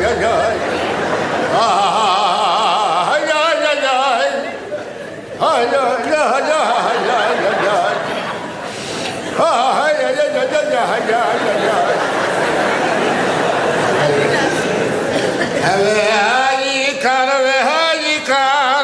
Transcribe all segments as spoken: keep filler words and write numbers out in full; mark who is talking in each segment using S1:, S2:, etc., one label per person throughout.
S1: איי, איי. איי, איי, איי, איי. איי, איי, איי, איי, איי, איי. איי, איי, איי, איי, איי, איי. והעיקר והעיקר.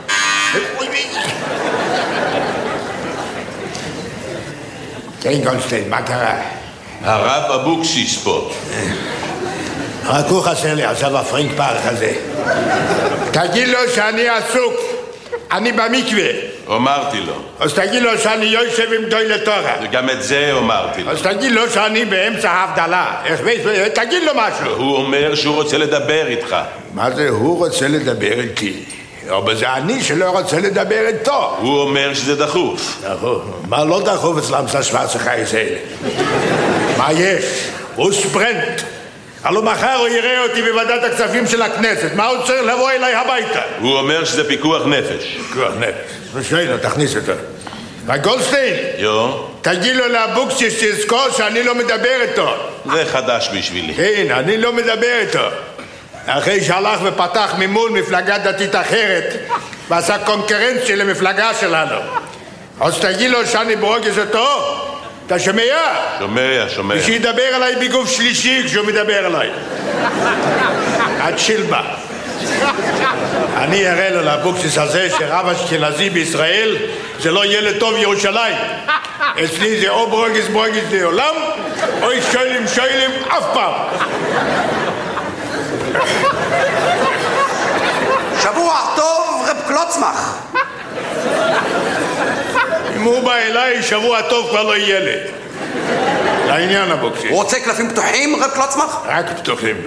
S1: כן, גולדשטיין, מה קרה?
S2: הרב אבוקסיס פה.
S1: רק הוא חסר לי עכשיו הפרינק פארק הזה. תגיד לו שאני עסוק, אני במקווה.
S2: אמרתי לו.
S1: אז תגיד לו שאני יושב עם גדולי תורה.
S2: וגם את זה אמרתי לו.
S1: אז תגיד לו שאני באמצע ההבדלה. תגיד לו משהו.
S2: הוא אומר שהוא רוצה לדבר איתך.
S1: מה זה הוא רוצה לדבר איתי? אבל זה אני שלא רוצה לדבר איתו.
S2: הוא אומר שזה דחוף.
S1: דחוף? מה לא דחוף אצלם זה שוורצה חייס האלה? מה יש? הוא ספרנט. הלוא מחר הוא יראה אותי בוועדת הכספים של הכנסת. מה הוא צריך לבוא אליי הביתה?
S2: הוא אומר שזה פיקוח נפש.
S1: פיקוח נפש. ושאלה, תכניס אותו. וגולדשטיין,
S2: יו?
S1: תגיד לו לאבוקסיס שיזכור שאני לא מדבר איתו.
S2: זה חדש בשבילי.
S1: כן, אני לא מדבר איתו. אחרי שהלך ופתח ממול מפלגה דתית אחרת ועשה קונקרנציה למפלגה שלנו. אז תגיד לו שאני ברוגז אותו. אתה שומע?
S2: שומע, שומע.
S1: ושידבר עליי בגוף שלישי כשהוא מדבר עליי. עד שילבה. אני אראה לו לאבוקסיס הזה שרב אשכנזי בישראל זה לא ילד טוב ירושלים. אצלי זה או ברוגז ברוגז לעולם או שוילים שוילים אף פעם.
S3: שבוע טוב, רב קלוצמח.
S1: אם הוא בא אליי, שבוע טוב כבר לא יהיה לי. לעניין אבוקסיס.
S3: רוצה קלפים פתוחים, רב קלוצמח?
S1: רק פתוחים.